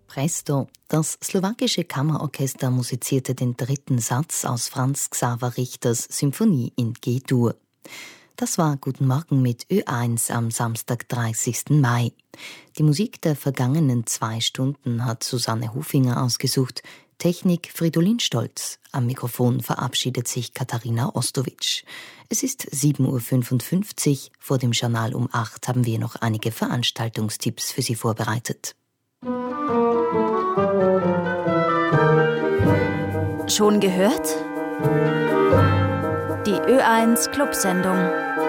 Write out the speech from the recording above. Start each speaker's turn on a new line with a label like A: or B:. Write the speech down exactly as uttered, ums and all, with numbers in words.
A: Presto, das slowakische Kammerorchester musizierte den dritten Satz aus Franz Xaver Richters Symphonie in G-Dur. Das war Guten Morgen mit Ö eins am Samstag, dreißigsten Mai. Die Musik der vergangenen zwei Stunden hat Susanne Hufinger ausgesucht. Technik Fridolin Stolz. Am Mikrofon verabschiedet sich Katharina Ostowitsch. Es ist sieben Uhr fünfundfünfzig. Vor dem Journal um acht haben wir noch einige Veranstaltungstipps für Sie vorbereitet.
B: Schon gehört? Die Ö eins Clubsendung.